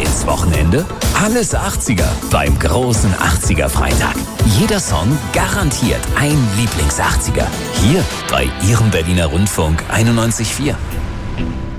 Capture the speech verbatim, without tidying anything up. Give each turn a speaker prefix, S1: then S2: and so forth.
S1: Ins Wochenende? Alles achtziger beim großen achtziger-Freitag. Jeder Song garantiert ein Lieblings-achtziger. Hier bei Ihrem Berliner Rundfunk einundneunzig Komma vier.